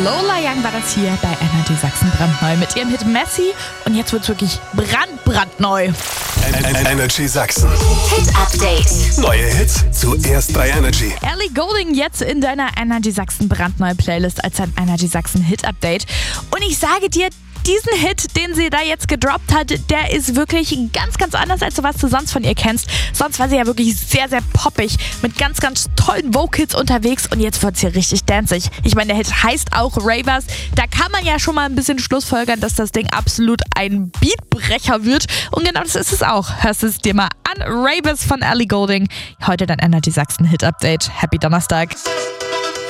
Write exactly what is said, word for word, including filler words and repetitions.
Lola Young war das hier bei Energy Sachsen brandneu mit ihrem Hit Messi. Und jetzt wird's wirklich brand, brandneu. Energy Sachsen. Hit Update. Neue Hits zuerst bei Energy. Ellie Goulding jetzt in deiner Energy Sachsen brandneue Playlist als ein Energy Sachsen Hit Update. Und ich sage dir, diesen Hit, den sie da jetzt gedroppt hat, der ist wirklich ganz, ganz anders, als du was du sonst von ihr kennst. Sonst war sie ja wirklich sehr, sehr poppig, mit ganz, ganz tollen Vocals unterwegs und jetzt wird sie richtig danzig. Ich meine, der Hit heißt auch Ravers. Da kann man ja schon mal ein bisschen schlussfolgern, dass das Ding absolut ein Beatbrecher wird. Und genau das ist es auch. Hörst es dir mal an. Ravers von Ellie Goulding. Heute dein Energy Sachsen Hit Update. Happy Donnerstag.